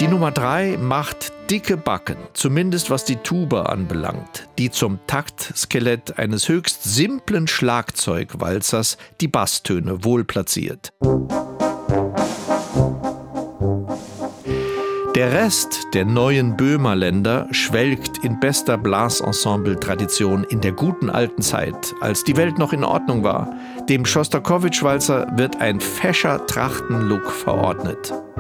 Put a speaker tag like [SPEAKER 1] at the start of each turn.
[SPEAKER 1] Die Nummer 3 macht dicke Backen, zumindest was die Tuba anbelangt, die zum Taktskelett eines höchst simplen Schlagzeugwalzers die Basstöne wohl platziert. Der Rest der neuen Böhmerländer schwelgt in bester Blasensemble-Tradition in der guten alten Zeit, als die Welt noch in Ordnung war. Dem Schostakowitsch-Walzer wird ein fescher Trachtenlook verordnet.